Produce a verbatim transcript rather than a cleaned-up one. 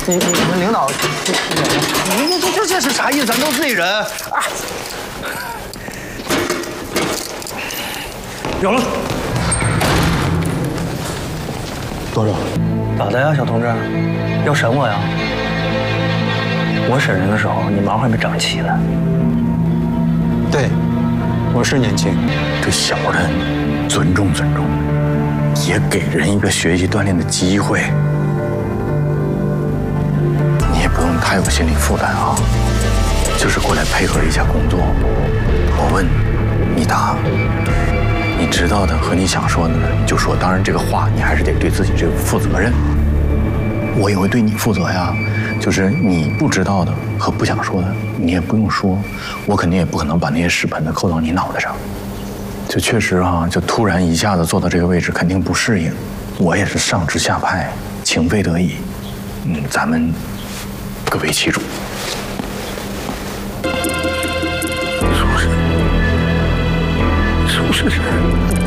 你你们领导，你你这这这是啥意思？咱都自己人啊！有了， 多少？ 咋的呀，小同志？要审我呀？我审人的时候，你毛还没长齐呢。 对，我是年轻， 对小人尊重尊重，也给人一个学习锻炼的机会。你也不用太有心理负担啊，就是过来配合一下工作。我问你答，你知道的和你想说的呢，你就说。当然，这个话你还是得对自己这个负责任。我也会对你负责呀，就是你不知道的和不想说的，你也不用说。我肯定也不可能把那些屎盆子扣到你脑袋上。就确实哈、啊，就突然一下子坐到这个位置，肯定不适应。我也是上至下派，情非得已。嗯，咱们各为其主。是不是？是不是？